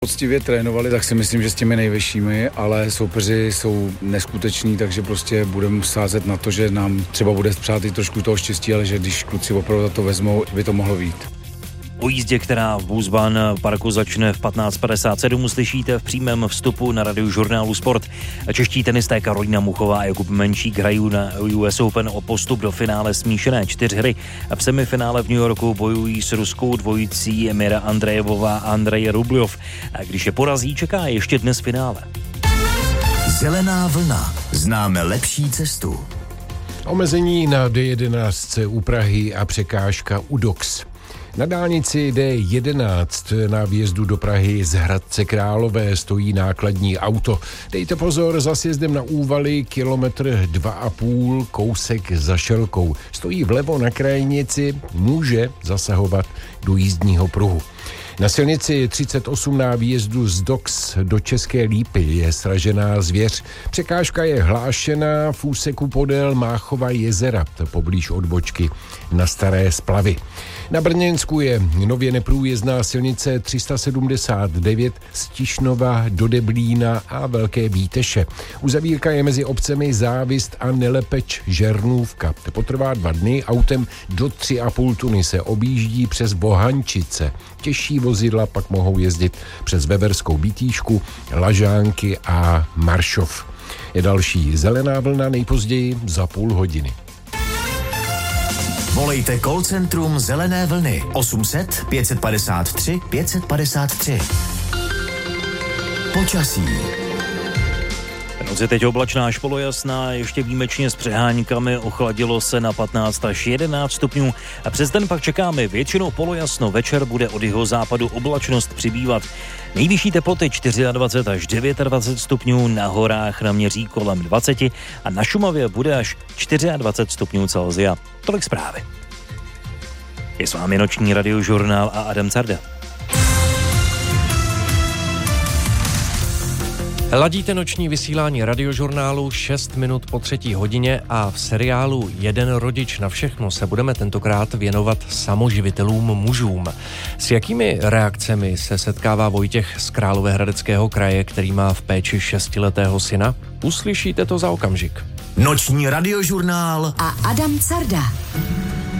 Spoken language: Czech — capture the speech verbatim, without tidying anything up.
Poctivě trénovali, tak si myslím, že s těmi nejvyššími, ale soupeři jsou neskuteční, takže prostě budeme sázet na to, že nám třeba bude přát i trošku toho štěstí, ale že když kluci opravdu to vezmou, by to mohlo být. O jízdě, která v Boosban parku začne v patnáct padesát sedm, uslyšíte v přímém vstupu na Radiožurnálu Sport. Čeští tenisté Karolína Muchová a Jakub Menšík hrají na U S Open o postup do finále smíšené čtyřhry. V semifinále v New Yorku bojují s ruskou dvojicí Mira Andrejevová a Andrej Rubljov. A když je porazí, čeká ještě dnes finále. Zelená vlna. Známe lepší cestu. Omezení na D jedenáct u Prahy a překážka u Dox. Na dálnici D jedenáct na výjezdu do Prahy z Hradce Králové stojí nákladní auto. Dejte pozor, za sjezdem na Úvaly kilometr dva a půl, kousek za Šelkou. Stojí vlevo na krajnici, může zasahovat do jízdního pruhu. Na silnici třicet osm na výjezdu z Dox do České Lípy je sražená zvěř. Překážka je hlášená v úseku podél Máchova jezera, poblíž odbočky na Staré Splavy. Na Brněnsku je nově neprůjezdná silnice tři sta sedmdesát devět z Tišnova do Deblína a Velké Víteše. Uzavírka je mezi obcemi Závist a Nelepeč Žernůvka. Potrvá dva dny, autem do tři a půl tuny se objíždí přes Bohančice. Těžší vozidla pak mohou jezdit přes Veverskou Bítýšku, Lažánky a Maršov. Je další zelená vlna nejpozději za půl hodiny. Volejte call centrum Zelené vlny osm set pět padesát tři pět padesát tři. Počasí. Noc je teď oblačná až polojasná, ještě výjimečně s přeháňkami, ochladilo se na patnáct až jedenáct stupňů a přes den pak čekáme většinou polojasno, večer bude od jihozápadu oblačnost přibývat. Nejvyšší teploty dvacet čtyři až dvacet devět stupňů, na horách naměří kolem dvacet a na Šumavě bude až dvacet čtyři stupňů Celsia. Tolik zprávy. Je s vámi noční Radiožurnál a Adam Carda. Ladíte noční vysílání Radiožurnálu šest minut po třetí hodině a v seriálu Jeden rodič na všechno se budeme tentokrát věnovat samoživitelům mužům. S jakými reakcemi se setkává Vojtěch z Královéhradeckého kraje, který má v péči šestiletého syna? Uslyšíte to za okamžik. Noční Radiožurnál a Adam Carda.